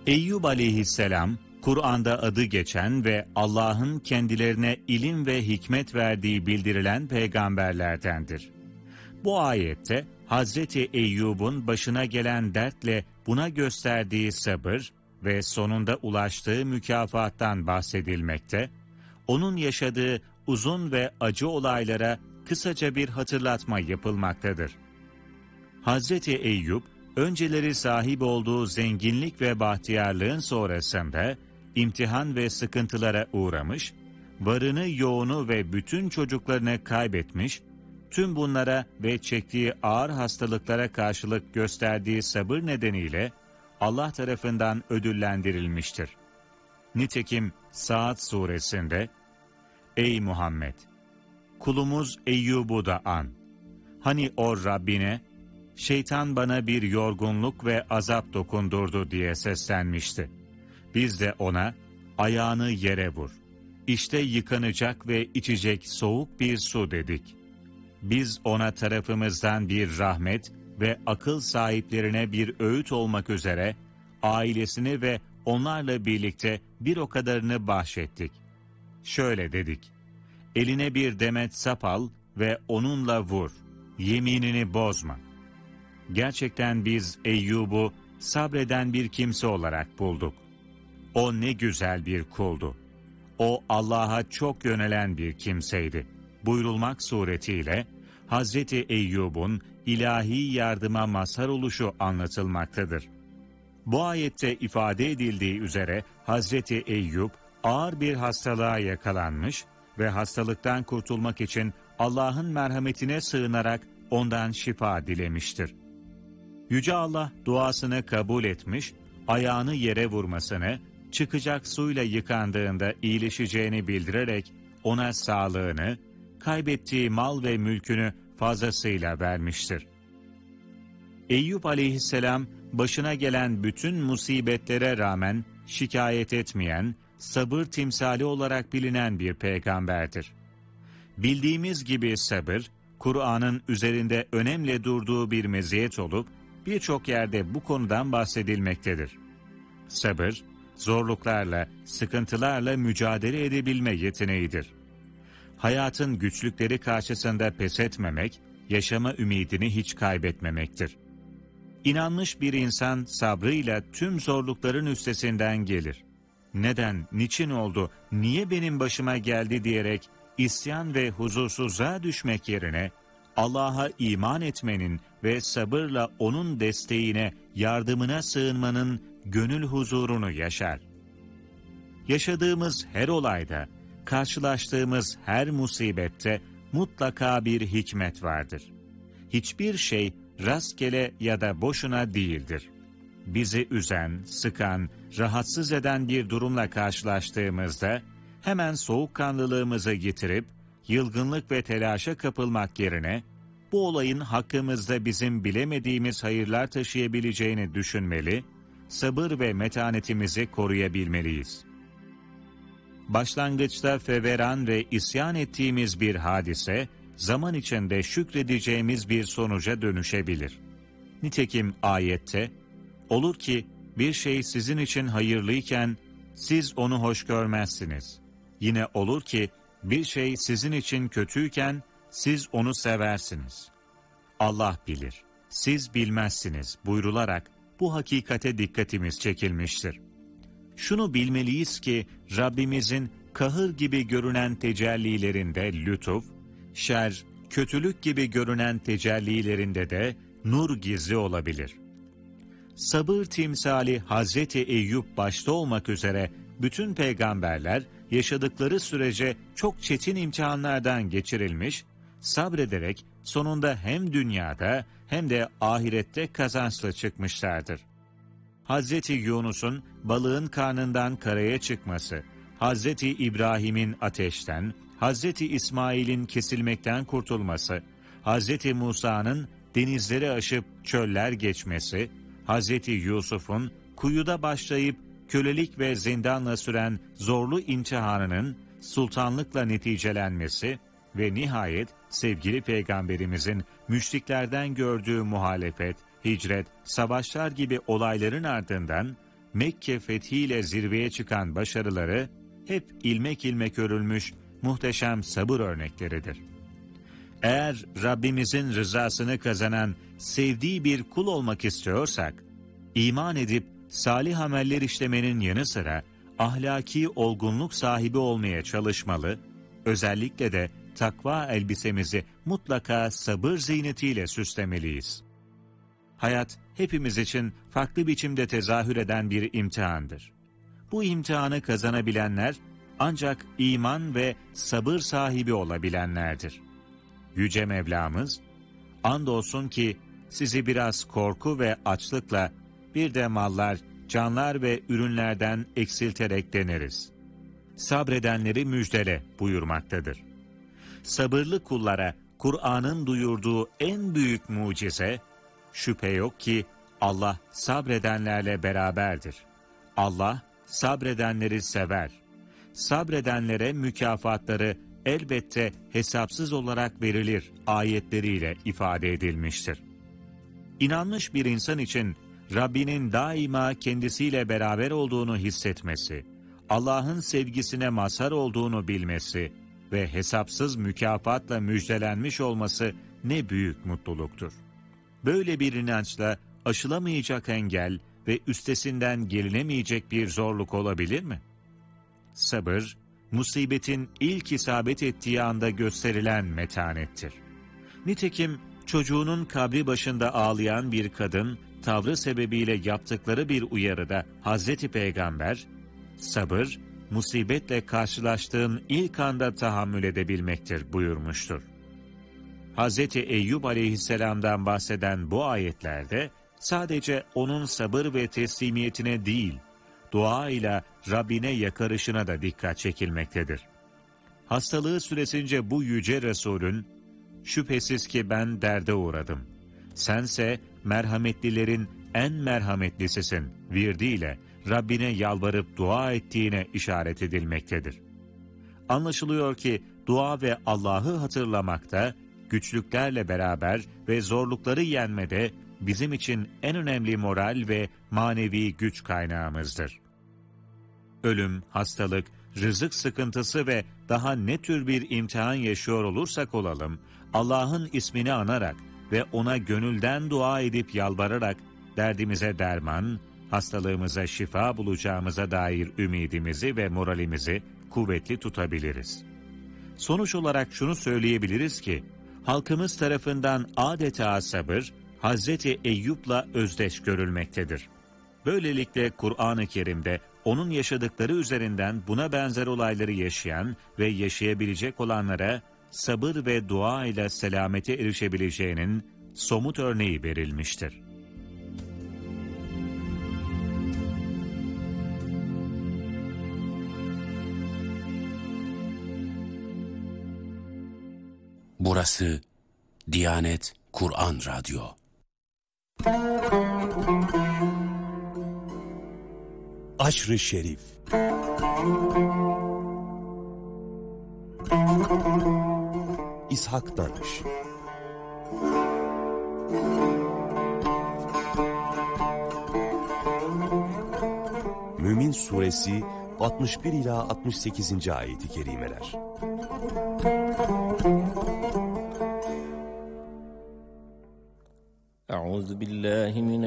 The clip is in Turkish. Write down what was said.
Eyyub aleyhisselam, Kur'an'da adı geçen ve Allah'ın kendilerine ilim ve hikmet verdiği bildirilen peygamberlerdendir. Bu ayette Hazreti Eyyub'un başına gelen dertle buna gösterdiği sabır ve sonunda ulaştığı mükafattan bahsedilmekte, onun yaşadığı uzun ve acı olaylara kısaca bir hatırlatma yapılmaktadır. Hazreti Eyyub, önceleri sahip olduğu zenginlik ve bahtiyarlığın sonrasında imtihan ve sıkıntılara uğramış, varını yoğunu ve bütün çocuklarını kaybetmiş, tüm bunlara ve çektiği ağır hastalıklara karşılık gösterdiği sabır nedeniyle Allah tarafından ödüllendirilmiştir. Nitekim Saad suresinde, "Ey Muhammed! Kulumuz Eyyub'u da an. Hani o Rabbine, şeytan bana bir yorgunluk ve azap dokundurdu diye seslenmişti. Biz de ona, ayağını yere vur. İşte yıkanacak ve içecek soğuk bir su dedik. Biz ona tarafımızdan bir rahmet ve akıl sahiplerine bir öğüt olmak üzere, ailesini ve onlarla birlikte bir o kadarını bahşettik. Şöyle dedik, eline bir demet sap al ve onunla vur, yeminini bozma. Gerçekten biz Eyyub'u sabreden bir kimse olarak bulduk. O ne güzel bir kuldu. O Allah'a çok yönelen bir kimseydi. Buyurulmak suretiyle Hazreti Eyyub'un ilahi yardıma mazhar oluşu anlatılmaktadır. Bu ayette ifade edildiği üzere Hazreti Eyyub ağır bir hastalığa yakalanmış ve hastalıktan kurtulmak için Allah'ın merhametine sığınarak ondan şifa dilemiştir. Yüce Allah duasını kabul etmiş, ayağını yere vurmasını, çıkacak suyla yıkandığında iyileşeceğini bildirerek ona sağlığını, kaybettiği mal ve mülkünü fazlasıyla vermiştir. Eyyub aleyhisselam başına gelen bütün musibetlere rağmen şikayet etmeyen, sabır timsali olarak bilinen bir peygamberdir. Bildiğimiz gibi sabır, Kur'an'ın üzerinde önemli durduğu bir meziyet olup, birçok yerde bu konudan bahsedilmektedir. Sabır, zorluklarla, sıkıntılarla mücadele edebilme yeteneğidir. Hayatın güçlükleri karşısında pes etmemek, yaşama ümidini hiç kaybetmemektir. İnanmış bir insan sabrıyla tüm zorlukların üstesinden gelir. Neden, niçin oldu, niye benim başıma geldi diyerek isyan ve huzursuzluğa düşmek yerine Allah'a iman etmenin ve sabırla onun desteğine, yardımına sığınmanın gönül huzurunu yaşar. Yaşadığımız her olayda, karşılaştığımız her musibette mutlaka bir hikmet vardır. Hiçbir şey rastgele ya da boşuna değildir. Bizi üzen, sıkan, rahatsız eden bir durumla karşılaştığımızda hemen soğukkanlılığımızı yitirip yılgınlık ve telaşa kapılmak yerine bu olayın hakkımızda bizim bilemediğimiz hayırlar taşıyabileceğini düşünmeli, sabır ve metanetimizi koruyabilmeliyiz. Başlangıçta feveran ve isyan ettiğimiz bir hadise, zaman içinde şükredeceğimiz bir sonuca dönüşebilir. Nitekim ayette, olur ki bir şey sizin için hayırlıyken siz onu hoş görmezsiniz. Yine olur ki bir şey sizin için kötüyken siz onu seversiniz. Allah bilir, siz bilmezsiniz buyrularak bu hakikate dikkatimiz çekilmiştir. Şunu bilmeliyiz ki Rabbimizin kahır gibi görünen tecellilerinde lütuf, şer, kötülük gibi görünen tecellilerinde de nur gizli olabilir. Sabır timsali Hazreti Eyyub başta olmak üzere bütün peygamberler yaşadıkları sürece çok çetin imtihanlardan geçirilmiş, sabrederek sonunda hem dünyada hem de ahirette kazançlı çıkmışlardır. Hazreti Yunus'un balığın karnından karaya çıkması, Hazreti İbrahim'in ateşten, Hazreti İsmail'in kesilmekten kurtulması, Hazreti Musa'nın denizleri aşıp çöller geçmesi, Hazreti Yusuf'un kuyuda başlayıp kölelik ve zindanla süren zorlu imtihanının sultanlıkla neticelenmesi ve nihayet sevgili Peygamberimizin müşriklerden gördüğü muhalefet, hicret, savaşlar gibi olayların ardından Mekke fethiyle zirveye çıkan başarıları hep ilmek ilmek örülmüş muhteşem sabır örnekleridir. Eğer Rabbimizin rızasını kazanan sevdiği bir kul olmak istiyorsak, iman edip salih ameller işlemenin yanı sıra ahlaki olgunluk sahibi olmaya çalışmalı, özellikle de takva elbisemizi mutlaka sabır ziynetiyle süslemeliyiz. Hayat hepimiz için farklı biçimde tezahür eden bir imtihandır. Bu imtihanı kazanabilenler ancak iman ve sabır sahibi olabilenlerdir. Yüce Mevlamız, andolsun ki sizi biraz korku ve açlıkla bir de mallar, canlar ve ürünlerden eksilterek deneriz. Sabredenleri müjdele buyurmaktadır. Sabırlı kullara Kur'an'ın duyurduğu en büyük mucize, şüphe yok ki Allah sabredenlerle beraberdir. Allah sabredenleri sever. Sabredenlere mükafatları elbette hesapsız olarak verilir ayetleriyle ifade edilmiştir. İnanmış bir insan için Rabbinin daima kendisiyle beraber olduğunu hissetmesi, Allah'ın sevgisine mazhar olduğunu bilmesi ve hesapsız mükafatla müjdelenmiş olması ne büyük mutluluktur. Böyle bir inançla aşılamayacak engel ve üstesinden gelinemeyecek bir zorluk olabilir mi? Sabır, musibetin ilk isabet ettiği anda gösterilen metanettir. Nitekim çocuğunun kabri başında ağlayan bir kadın tavrı sebebiyle yaptıkları bir uyarıda Hazreti Peygamber, sabır, musibetle karşılaştığın ilk anda tahammül edebilmektir buyurmuştur. Hazreti Eyyub aleyhisselamdan bahseden bu ayetlerde sadece onun sabır ve teslimiyetine değil, dua ile Rabbine yakarışına da dikkat çekilmektedir. Hastalığı süresince bu yüce Resulün, şüphesiz ki ben derde uğradım. Sense merhametlilerin en merhametlisisin virdiyle Rabbine yalvarıp dua ettiğine işaret edilmektedir. Anlaşılıyor ki dua ve Allah'ı hatırlamakta, güçlüklerle beraber ve zorlukları yenmede bizim için en önemli moral ve manevi güç kaynağımızdır. Ölüm, hastalık, rızık sıkıntısı ve daha ne tür bir imtihan yaşıyor olursak olalım, Allah'ın ismini anarak ve ona gönülden dua edip yalvararak derdimize derman, hastalığımıza şifa bulacağımıza dair ümidimizi ve moralimizi kuvvetli tutabiliriz. Sonuç olarak şunu söyleyebiliriz ki, halkımız tarafından adeta sabır, Hazreti Eyyub'la özdeş görülmektedir. Böylelikle Kur'an-ı Kerim'de onun yaşadıkları üzerinden buna benzer olayları yaşayan ve yaşayabilecek olanlara sabır ve dua ile selamete erişebileceğinin somut örneği verilmiştir. Burası Diyanet Kur'an Radyo. Aşr-ı Şerif. İshak Danış. Mümin Suresi 61 ila 68. ayet-i kerimeler. Euzu billahi